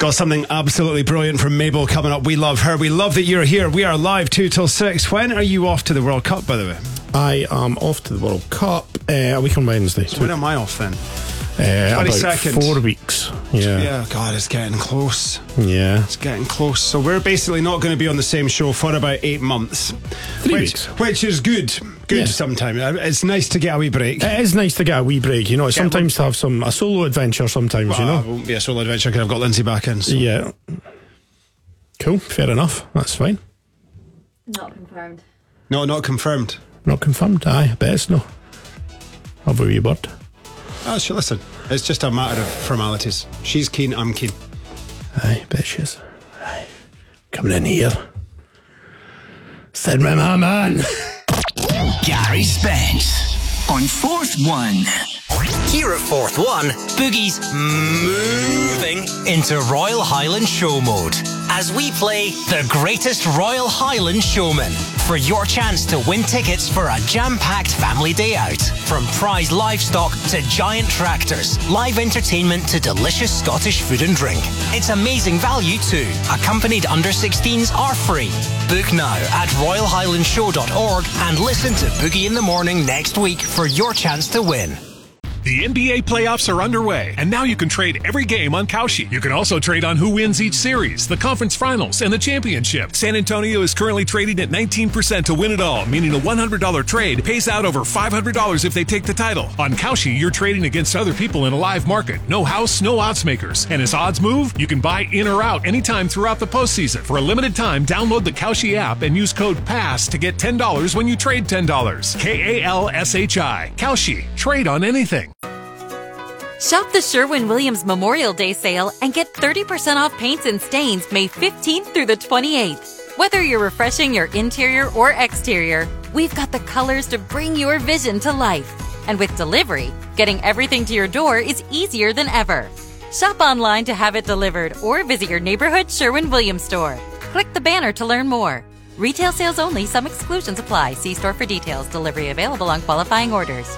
Got something absolutely brilliant from Mabel coming up. We love her. We love that you're here. We are live 2 till 6. When are you off to the World Cup, by the way? I am off to the World Cup a week on Wednesday. So when am I off then? 22nd. About 4 weeks. Yeah, God, it's getting close. Yeah. It's getting close. So we're basically not going to be on the same show for about 8 months. 3 weeks. Which is good. Sometimes. It's nice to get a wee break. It is nice to get a wee break, you know. Sometimes to have a solo adventure sometimes, you know. It won't be a solo adventure because I've got Lindsay back in. So. Yeah. Cool, fair enough. That's fine. Not confirmed. No, not confirmed. Not confirmed? Aye, I bet it's no. Have a wee word. Oh, sure, listen. It's just a matter of formalities. She's keen, I'm keen. Aye, bet she is. Aye. Coming in here. Said my man. Gary Spence on Fourth One. Here at Fourth One, Boogie's moving into Royal Highland Show mode as we play the greatest Royal Highland showman for your chance to win tickets for a jam-packed family day out. From prize livestock to giant tractors, live entertainment to delicious Scottish food and drink. It's amazing value too. Accompanied under 16s are free. Book now at royalhighlandshow.org and listen to Boogie in the Morning next week for your chance to win. The NBA playoffs are underway, and now you can trade every game on Kalshi. You can also trade on who wins each series, the conference finals, and the championship. San Antonio is currently trading at 19% to win it all, meaning a $100 trade pays out over $500 if they take the title. On Kalshi, you're trading against other people in a live market. No house, no odds makers. And as odds move, you can buy in or out anytime throughout the postseason. For a limited time, download the Kalshi app and use code PASS to get $10 when you trade $10. KALSHI. Kalshi. Trade on anything. Shop the Sherwin-Williams Memorial Day sale and get 30% off paints and stains May 15th through the 28th. Whether you're refreshing your interior or exterior, we've got the colors to bring your vision to life. And with delivery, getting everything to your door is easier than ever. Shop online to have it delivered or visit your neighborhood Sherwin-Williams store. Click the banner to learn more. Retail sales only. Some exclusions apply. See store for details. Delivery available on qualifying orders.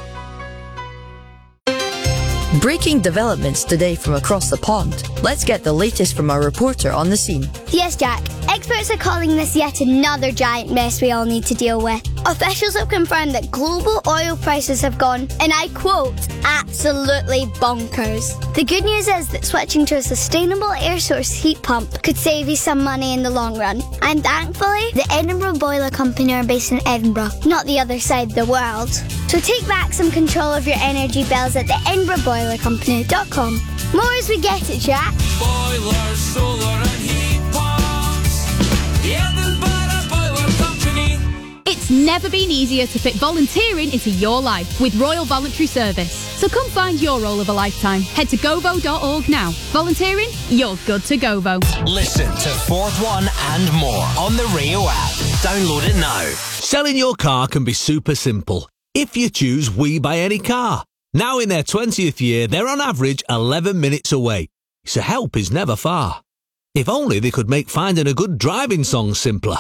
Breaking developments today from across the pond. Let's get the latest from our reporter on the scene. Yes, Jack. Experts are calling this yet another giant mess we all need to deal with. Officials have confirmed that global oil prices have gone, and I quote, absolutely bonkers. The good news is that switching to a sustainable air source heat pump could save you some money in the long run. And thankfully, the Edinburgh Boiler Company are based in Edinburgh, not the other side of the world. So take back some control of your energy bills at the EdinburghBoilerCompany.com. More as we get it, Jack. Boilers, solar and heat pumps. The Edinburgh Boiler Company. It's never been easier to fit volunteering into your life with Royal Voluntary Service. So come find your role of a lifetime. Head to govo.org now. Volunteering? You're good to Govo. Listen to Fourth One and more on the Rio app. Download it now. Selling your car can be super simple if you choose We Buy Any Car. Now in their 20th year, they're on average 11 minutes away, so help is never far. If only they could make finding a good driving song simpler.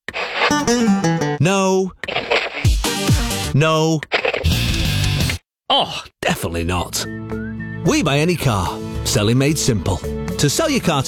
No. No. Oh, definitely not. We Buy Any Car. Selling made simple. To sell your car